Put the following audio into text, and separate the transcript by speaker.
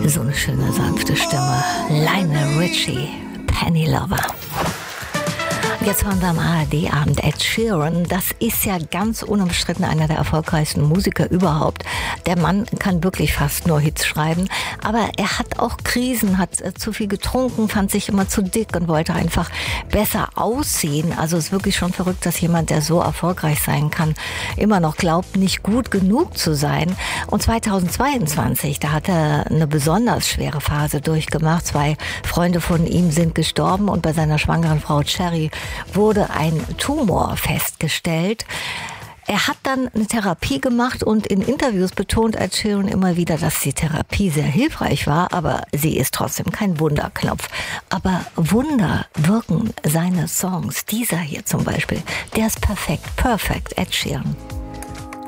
Speaker 1: So eine schöne, sanfte Stimme. Lionel Richie, Penny Lover. Jetzt hören wir am ARD-Abend Ed Sheeran. Das ist ja ganz unumstritten einer der erfolgreichsten Musiker überhaupt. Der Mann kann wirklich fast nur Hits schreiben. Aber er hat auch Krisen, hat zu viel getrunken, fand sich immer zu dick und wollte einfach besser aussehen. Also es ist wirklich schon verrückt, dass jemand, der so erfolgreich sein kann, immer noch glaubt, nicht gut genug zu sein. Und 2022, da hat er eine besonders schwere Phase durchgemacht. 2 Freunde von ihm sind gestorben und bei seiner schwangeren Frau Cherry wurde ein Tumor festgestellt. Er hat dann eine Therapie gemacht und in Interviews betont Ed Sheeran immer wieder, dass die Therapie sehr hilfreich war, aber sie ist trotzdem kein Wunderknopf. Aber Wunder wirken seine Songs. Dieser hier zum Beispiel, der ist perfekt, Ed Sheeran.